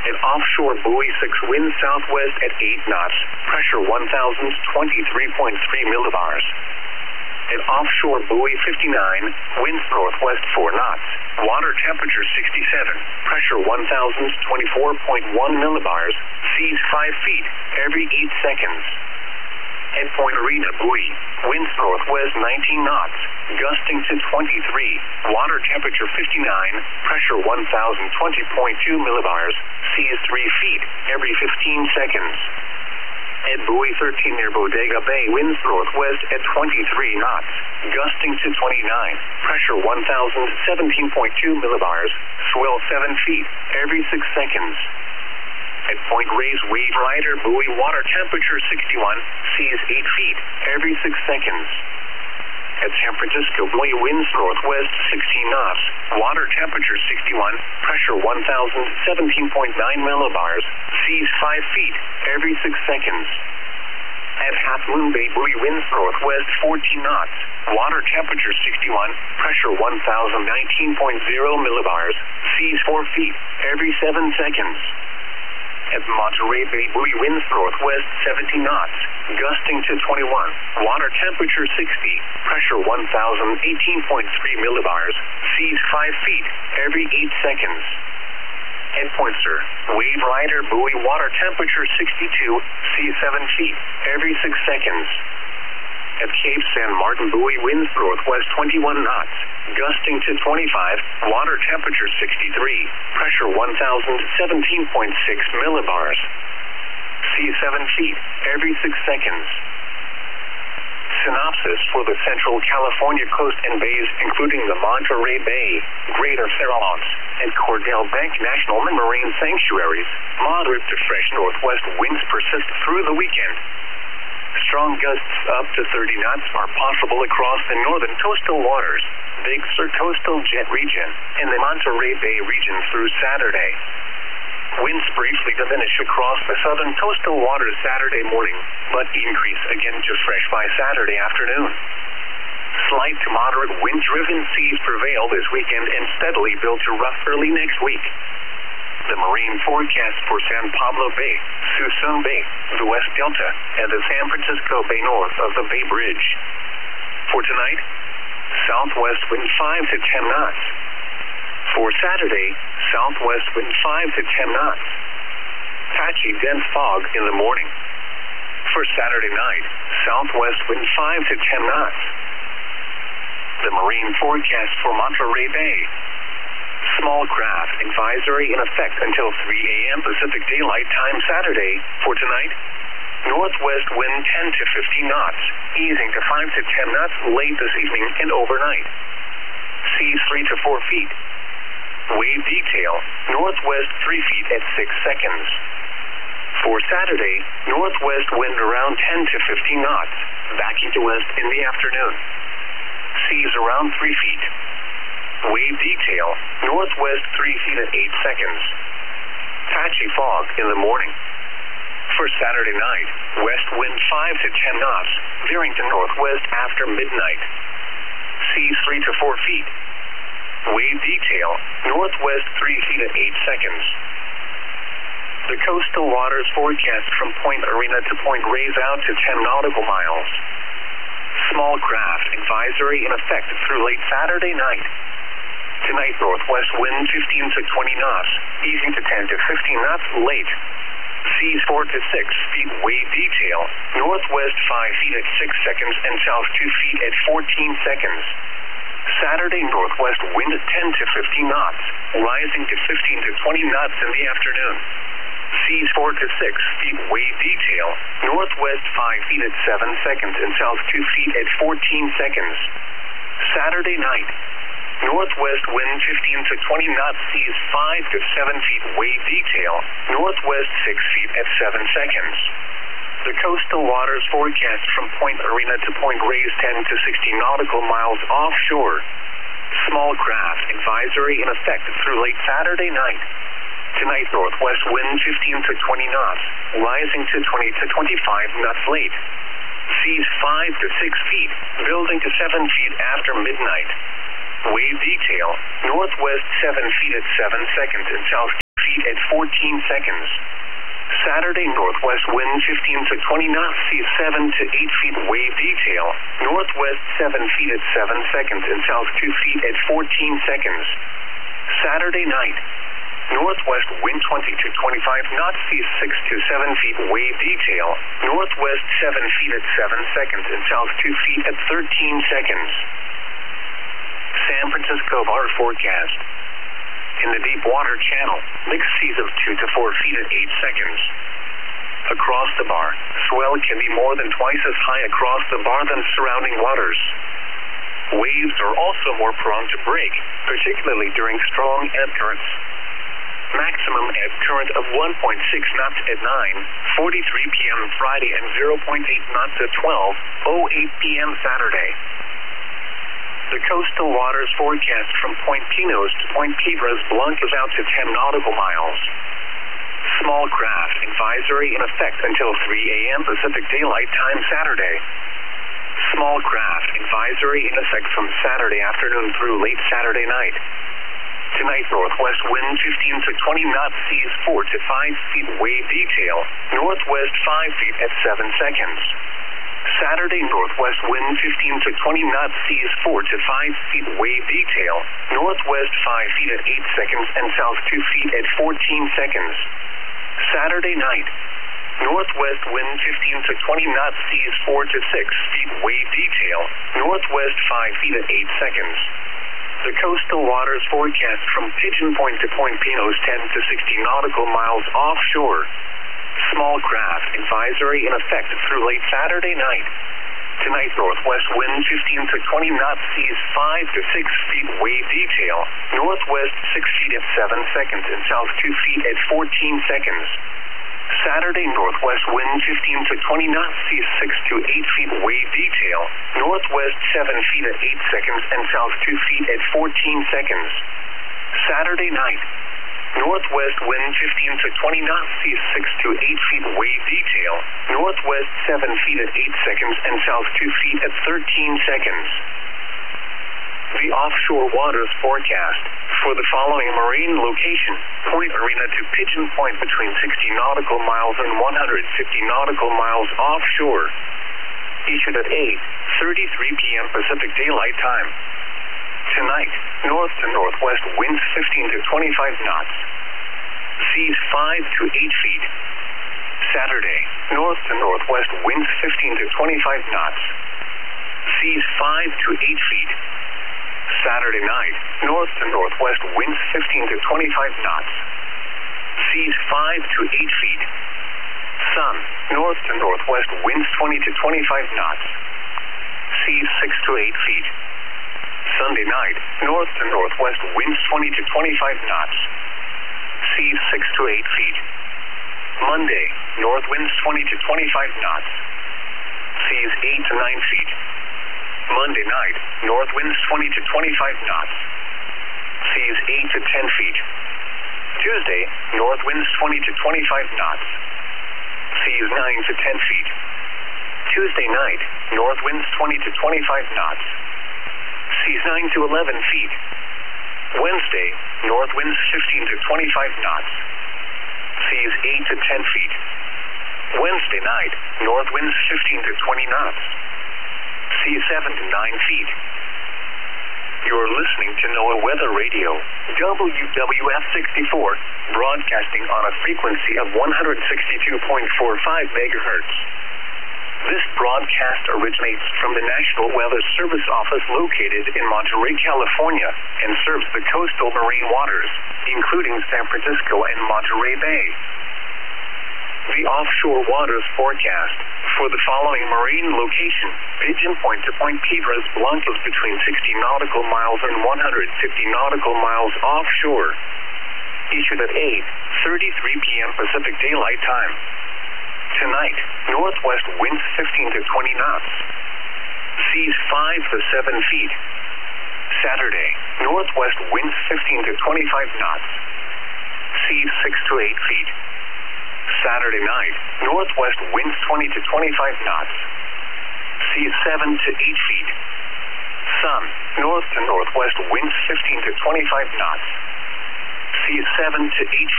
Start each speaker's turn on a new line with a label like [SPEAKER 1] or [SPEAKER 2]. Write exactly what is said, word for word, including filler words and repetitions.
[SPEAKER 1] At offshore buoy six, wind southwest at eight knots, pressure one thousand twenty-three point three millibars. At offshore buoy fifty-nine, winds northwest four knots, water temperature sixty-seven, pressure one thousand twenty-four point one millibars, seas five feet every eight seconds. At Point Arena buoy, winds northwest nineteen knots, gusting to twenty-three, water temperature fifty-nine, pressure one thousand twenty point two millibars, seas three feet every fifteen seconds. At buoy thirteen near Bodega Bay, winds northwest at twenty-three knots, gusting to twenty-nine, pressure one thousand seventeen point two millibars, swell seven feet every six seconds. At Point Reyes Wave Rider buoy, water temperature sixty-one, seas eight feet every six seconds. At San Francisco buoy, winds northwest sixteen knots, water temperature sixty-one, pressure one thousand seventeen point nine millibars, seas five feet every six seconds. At Half Moon Bay buoy, winds northwest fourteen knots, water temperature sixty-one, pressure one thousand nineteen point zero millibars, seas four feet every seven seconds. At Monterey Bay buoy, winds northwest seventeen knots, gusting to twenty-one, water temperature sixty, pressure one thousand eighteen point three millibars, seas five feet every eight seconds. At Pointer Wave Rider buoy, water temperature sixty-two, seas seven feet every six seconds. At Cape San Martin buoy, winds northwest twenty-one knots, gusting to twenty-five, water temperature sixty-three, pressure one thousand seventeen point six millibars, seas seven feet every six seconds. Synopsis for the Central California coast and bays, including the Monterey Bay, Greater Farallones, and Cordell Bank National Marine Sanctuaries. Moderate to fresh northwest winds persist through the weekend. Strong gusts up to thirty knots are possible across the northern coastal waters, Big Sur coastal jet region, and the Monterey Bay region through Saturday. Winds briefly diminish across the southern coastal waters Saturday morning, but increase again to fresh by Saturday afternoon. Slight to moderate wind-driven seas prevail this weekend and steadily build to rough early next week. The marine forecast for San Pablo Bay, Suisun Bay, the West Delta, and the San Francisco Bay north of the Bay Bridge. For tonight, southwest wind five to ten knots. For Saturday, southwest wind five to ten knots. Patchy dense fog in the morning. For Saturday night, southwest wind five to ten knots. The marine forecast for Monterey Bay. Small craft advisory in effect until three a.m. Pacific Daylight Time Saturday. For tonight, northwest wind ten to fifteen knots, easing to five to ten knots late this evening and overnight. Seas three to four feet. Wave detail, northwest three feet at six seconds. For Saturday, northwest wind around ten to fifteen knots, backing to west in the afternoon. Seas around three feet. Wave detail, northwest three feet at eight seconds. Patchy fog in the morning. For Saturday night, west wind five to ten knots, veering to northwest after midnight. Seas three to four feet. Wave detail, northwest three feet at eight seconds. The coastal waters forecast from Point Arena to Point Reyes out to ten nautical miles. Small craft advisory in effect through late Saturday night. Tonight, northwest wind fifteen to twenty knots, easing to ten to fifteen knots late. Seas four to six feet. Wave detail, northwest five feet at six seconds and south two feet at fourteen seconds. Saturday, northwest wind ten to fifteen knots, rising to fifteen to twenty knots in the afternoon. Seas four to six feet. Wave detail, northwest five feet at seven seconds and south two feet at fourteen seconds. Saturday night, northwest wind fifteen to twenty knots, seas five to seven feet. Wave detail, northwest six feet at seven seconds. The coastal waters forecast from Point Arena to Point Reyes ten to sixteen nautical miles offshore. Small craft advisory in effect through late Saturday night. Tonight, northwest wind fifteen to twenty knots, rising to twenty to twenty-five knots late. Seas five to six feet, building to seven feet after midnight. Wave detail, northwest seven feet at seven seconds and south feet at fourteen seconds. Saturday, northwest wind fifteen to twenty knots, seas seven to eight feet, wave detail. Northwest seven feet at seven seconds and south two feet at fourteen seconds. Saturday night, northwest wind twenty to twenty-five knots, seas six to seven feet, wave detail. Northwest seven feet at seven seconds and south two feet at thirteen seconds. San Francisco Bar forecast. In the deep water channel, mixed seas of two to four feet at eight seconds. Across the bar, swell can be more than twice as high across the bar than surrounding waters. Waves are also more prone to break, particularly during strong ebb currents. Maximum ebb current of one point six knots at nine forty-three p m Friday and zero point eight knots at twelve oh eight p m Saturday. The coastal waters forecast from Point Pinos to Point Piedras Blancas out to ten nautical miles. Small craft advisory in effect until three a m Pacific Daylight Time Saturday. Small craft advisory in effect from Saturday afternoon through late Saturday night. Tonight, northwest wind fifteen to twenty knots, seas four to five feet, wave detail. Northwest five feet at seven seconds. Saturday, northwest wind fifteen to twenty knots, seas four to five feet, wave detail. Northwest five feet at eight seconds and south two feet at fourteen seconds. Saturday night, northwest wind fifteen to twenty knots, seas four to six feet, wave detail. Northwest five feet at eight seconds. The coastal waters forecast from Pigeon Point to Point Pinos ten to sixty nautical miles offshore. Small craft advisory in effect through late Saturday night. Tonight, northwest wind fifteen to twenty knots, seas five to six feet, wave detail. Northwest six feet at seven seconds and south two feet at fourteen seconds. Saturday, northwest wind fifteen to twenty knots, seas six to eight feet, wave detail. Northwest seven feet at eight seconds and south two feet at fourteen seconds. Saturday night, northwest wind fifteen to twenty knots, seas six to eight feet, wave detail. Northwest seven feet at eight seconds and south two feet at thirteen seconds. The offshore waters forecast for the following marine location: Point Arena to Pigeon Point between sixty nautical miles and one hundred fifty nautical miles offshore. Issued at eight thirty-three p m Pacific Daylight Time. Tonight, north to northwest winds fifteen to twenty-five knots. Seas five to eight feet. Saturday, north to northwest winds fifteen to twenty-five knots. Seas five to eight feet. Saturday night, north to northwest winds fifteen to twenty-five knots. Seas five to eight feet. Sun, north to northwest winds twenty to twenty-five knots. Seas six to eight feet. Sunday night, north to northwest winds twenty to twenty-five knots. Seas six to eight feet. Monday, north winds twenty to twenty-five knots. Seas eight to nine feet. Monday night, north winds twenty to twenty-five knots. Seas eight to ten feet. Tuesday, north winds twenty to twenty-five knots. Seas nine to ten feet. Tuesday night, north winds twenty to twenty-five knots. Seas nine to eleven feet. Wednesday, north winds fifteen to twenty-five knots. Seas eight to ten feet. Wednesday night, north winds fifteen to twenty knots. Seas seven to nine feet. You're listening to NOAA Weather Radio, W W F sixty-four, broadcasting on a frequency of one hundred sixty-two point four five megahertz. This broadcast originates from the National Weather Service office located in Monterey, California, and serves the coastal marine waters, including San Francisco and Monterey Bay. The offshore waters forecast for the following marine location: Pigeon Point to Point Piedras Blancas between sixty nautical miles and one hundred fifty nautical miles offshore. Issued at eight thirty-three p m Pacific Daylight Time. Tonight, northwest winds fifteen to twenty knots. Seas five to seven feet. Saturday, northwest winds fifteen to twenty-five knots. Seas six to eight feet. Saturday night, northwest winds twenty to twenty-five knots. Seas seven to eight feet. Sun, north to northwest winds fifteen to twenty-five knots. Seas seven to eight